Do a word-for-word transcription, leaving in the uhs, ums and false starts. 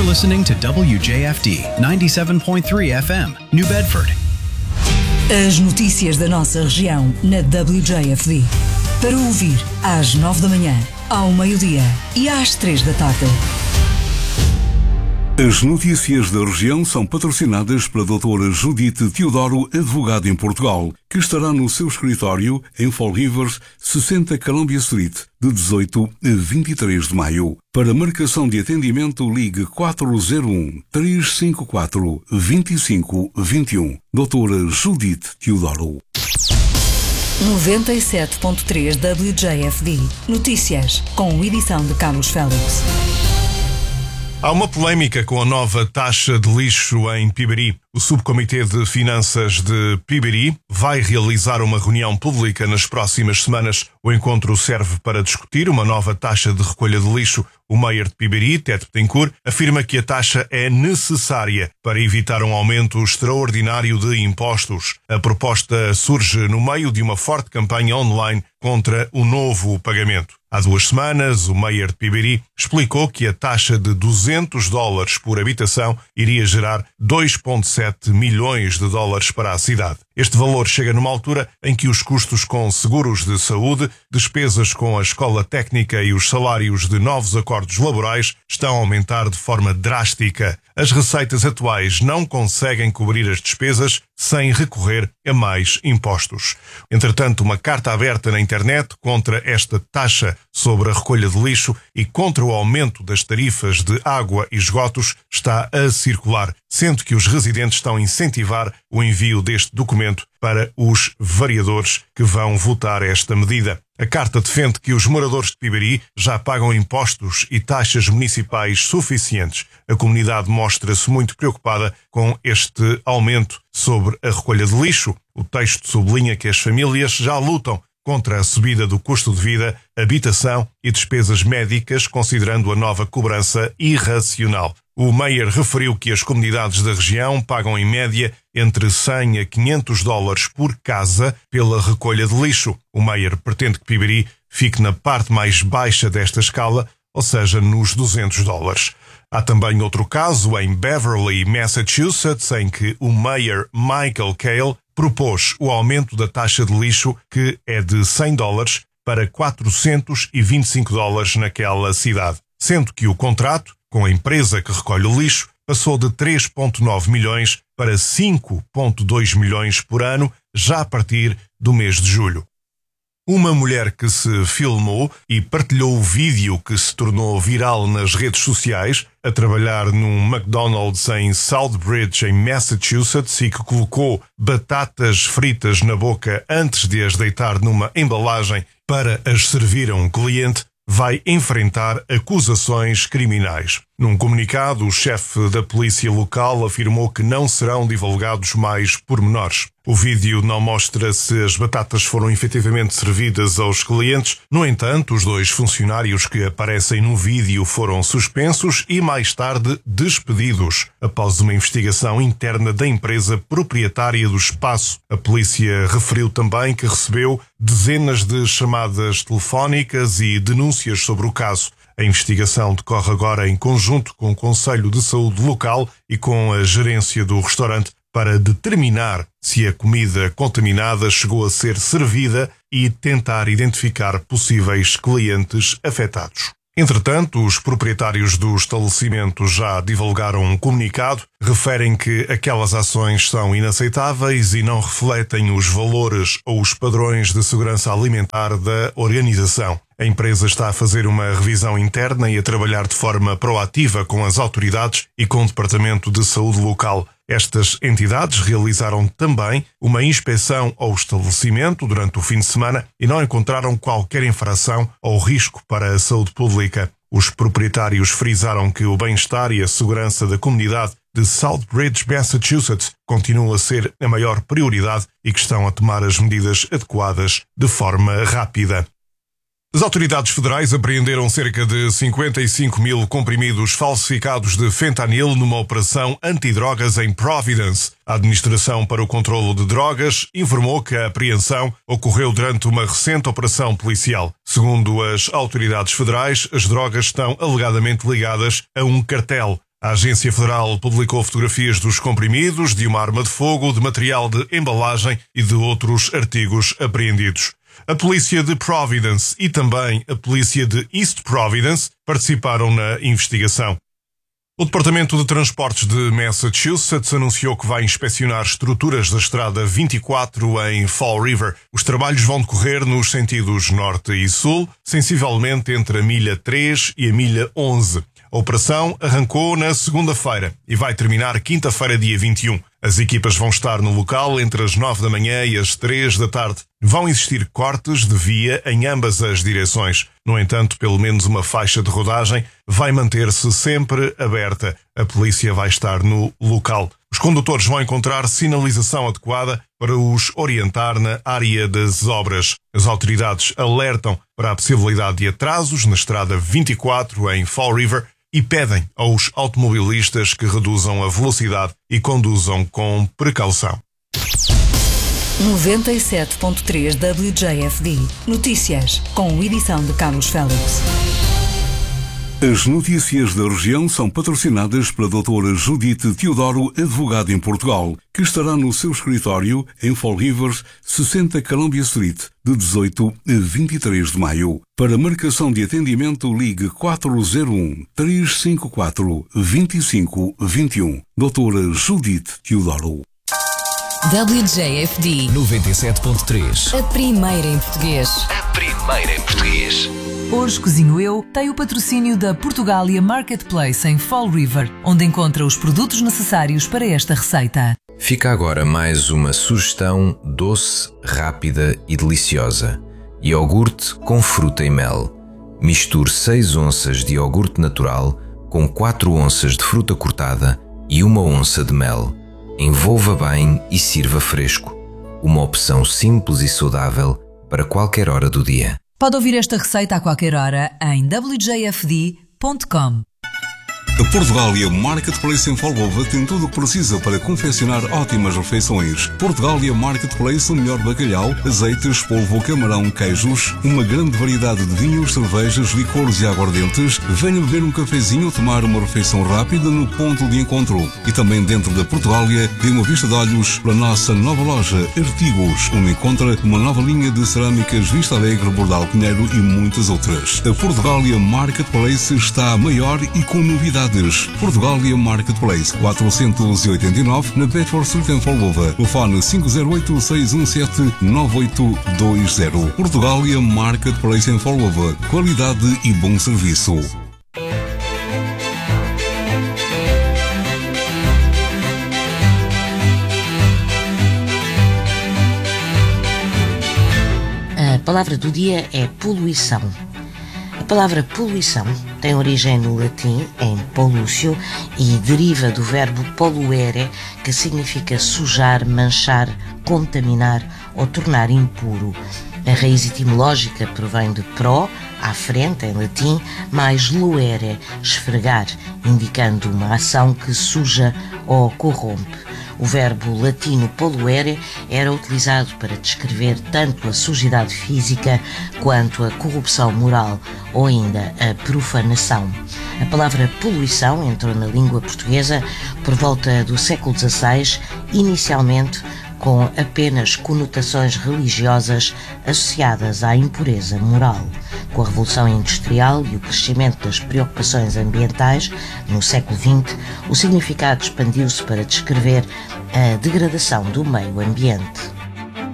listening to W J F D ninety-seven point three F M, New Bedford. As notícias da nossa região na W J F D. Para ouvir às nove da manhã, ao meio-dia e às três da tarde. As notícias da região são patrocinadas pela doutora Judite Teodoro, advogado em Portugal, que estará no seu escritório em Fall Rivers, sessenta Columbia Street, de dezoito a vinte e três de maio. Para marcação de atendimento, ligue quatro zero um, três cinco quatro, dois cinco dois um. doutora Judite Teodoro. noventa e sete ponto três W J F D. Notícias, com edição de Carlos Félix. Há uma polémica com a nova taxa de lixo em Piberi. O Subcomitê de Finanças de Piberi vai realizar uma reunião pública nas próximas semanas. O encontro serve para discutir uma nova taxa de recolha de lixo. O Mayor de Piberi, Ted Betancourt, afirma que a taxa é necessária para evitar um aumento extraordinário de impostos. A proposta surge no meio de uma forte campanha online contra o novo pagamento. Há duas semanas, o Mayor de Piberi explicou que a taxa de duzentos dólares por habitação iria gerar dois vírgula sete milhões de dólares para a cidade. Este valor chega numa altura em que os custos com seguros de saúde, despesas com a escola técnica e os salários de novos acordos laborais estão a aumentar de forma drástica. As receitas atuais não conseguem cobrir as despesas sem recorrer a mais impostos. Entretanto, uma carta aberta na internet contra esta taxa sobre a recolha de lixo e contra o aumento das tarifas de água e esgotos está a circular, sendo que os residentes estão a incentivar o envio deste documento para os vereadores que vão votar esta medida. A carta defende que os moradores de Piberi já pagam impostos e taxas municipais suficientes. A comunidade mostra-se muito preocupada com este aumento sobre a recolha de lixo. O texto sublinha que as famílias já lutam contra a subida do custo de vida, habitação e despesas médicas, considerando a nova cobrança irracional. O Mayor referiu que as comunidades da região pagam em média entre cem a quinhentos dólares por casa pela recolha de lixo. O Mayor pretende que Piberi fique na parte mais baixa desta escala, ou seja, nos duzentos dólares. Há também outro caso em Beverly, Massachusetts, em que o Mayor Michael Cale propôs o aumento da taxa de lixo, que é de cem dólares, para quatrocentos e vinte e cinco dólares naquela cidade, sendo que o contrato com a empresa que recolhe o lixo passou de três vírgula nove milhões para cinco vírgula dois milhões por ano, já a partir do mês de julho. Uma mulher que se filmou e partilhou o vídeo que se tornou viral nas redes sociais, a trabalhar num McDonald's em Southbridge, em Massachusetts, e que colocou batatas fritas na boca antes de as deitar numa embalagem para as servir a um cliente, vai enfrentar acusações criminais. Num comunicado, o chefe da polícia local afirmou que não serão divulgados mais pormenores. O vídeo não mostra se as batatas foram efetivamente servidas aos clientes. No entanto, os dois funcionários que aparecem no vídeo foram suspensos e mais tarde despedidos, após uma investigação interna da empresa proprietária do espaço. A polícia referiu também que recebeu dezenas de chamadas telefónicas e denúncias sobre o caso. A investigação decorre agora em conjunto com o Conselho de Saúde local e com a gerência do restaurante para determinar se a comida contaminada chegou a ser servida e tentar identificar possíveis clientes afetados. Entretanto, os proprietários do estabelecimento já divulgaram um comunicado, referem que aquelas ações são inaceitáveis e não refletem os valores ou os padrões de segurança alimentar da organização. A empresa está a fazer uma revisão interna e a trabalhar de forma proativa com as autoridades e com o Departamento de Saúde local. Estas entidades realizaram também uma inspeção ao estabelecimento durante o fim de semana e não encontraram qualquer infração ou risco para a saúde pública. Os proprietários frisaram que o bem-estar e a segurança da comunidade de Southbridge, Massachusetts, continua a ser a maior prioridade e que estão a tomar as medidas adequadas de forma rápida. As autoridades federais apreenderam cerca de cinquenta e cinco mil comprimidos falsificados de fentanil numa operação antidrogas em Providence. A Administração para o Controlo de Drogas informou que a apreensão ocorreu durante uma recente operação policial. Segundo as autoridades federais, as drogas estão alegadamente ligadas a um cartel. A Agência Federal publicou fotografias dos comprimidos, de uma arma de fogo, de material de embalagem e de outros artigos apreendidos. A polícia de Providence e também a polícia de East Providence participaram na investigação. O Departamento de Transportes de Massachusetts anunciou que vai inspecionar estruturas da Estrada vinte e quatro em Fall River. Os trabalhos vão decorrer nos sentidos norte e sul, sensivelmente entre a milha três e a milha onze. A operação arrancou na segunda-feira e vai terminar quinta-feira, dia vinte e um. As equipas vão estar no local entre as nove da manhã e as três da tarde. Vão existir cortes de via em ambas as direções. No entanto, pelo menos uma faixa de rodagem vai manter-se sempre aberta. A polícia vai estar no local. Os condutores vão encontrar sinalização adequada para os orientar na área das obras. As autoridades alertam para a possibilidade de atrasos na Estrada vinte e quatro em Fall River e pedem aos automobilistas que reduzam a velocidade e conduzam com precaução. noventa e sete ponto três W J F D. Notícias, com edição de Carlos Félix. As notícias da região são patrocinadas pela doutora Judite Teodoro, advogada em Portugal, que estará no seu escritório em Fall River, sessenta Columbia Street, de dezoito a vinte e três de maio. Para marcação de atendimento, ligue quatro zero um, três cinco quatro, dois cinco dois um. doutora Judite Teodoro. W J F D noventa e sete ponto três. A primeira em português. A primeira em português. Hoje Cozinho Eu tem o patrocínio da Portugália Marketplace em Fall River, onde encontra os produtos necessários para esta receita. Fica agora mais uma sugestão doce, rápida e deliciosa. Iogurte com fruta e mel. Misture seis onças de iogurte natural com quatro onças de fruta cortada e uma onça de mel. Envolva bem e sirva fresco. Uma opção simples e saudável para qualquer hora do dia. Pode ouvir esta receita a qualquer hora em w j f d ponto com. A Portugália Marketplace em Folgova tem tudo o que precisa para confeccionar ótimas refeições. Portugália Marketplace, o melhor bacalhau, azeites, polvo, camarão, queijos, uma grande variedade de vinhos, cervejas, licores e aguardentes. Venha beber um cafezinho ou tomar uma refeição rápida no ponto de encontro. E também dentro da Portugália, dê uma vista de olhos para a nossa nova loja Artigos, onde encontra uma nova linha de cerâmicas Vista Alegre, Bordal Pinheiro e muitas outras. A Portugália Marketplace está maior e com novidades. Portugália Marketplace, quatrocentos e oitenta e nove, na Bedford Street em Folgova. Telefone cinco zero oito, seis um sete, nove oito dois zero. Portugália Marketplace em Folgova. Qualidade e bom serviço. A palavra do dia é poluição. A palavra poluição tem origem no latim, em pollucio, e deriva do verbo poluere, que significa sujar, manchar, contaminar ou tornar impuro. A raiz etimológica provém de pro, à frente, em latim, mais luere, esfregar, indicando uma ação que suja ou corrompe. O verbo latino poluere era utilizado para descrever tanto a sujidade física quanto a corrupção moral ou ainda a profanação. A palavra poluição entrou na língua portuguesa por volta do século dezasseis, inicialmente com apenas conotações religiosas associadas à impureza moral. Com a Revolução Industrial e o crescimento das preocupações ambientais, no século vinte, o significado expandiu-se para descrever a degradação do meio ambiente.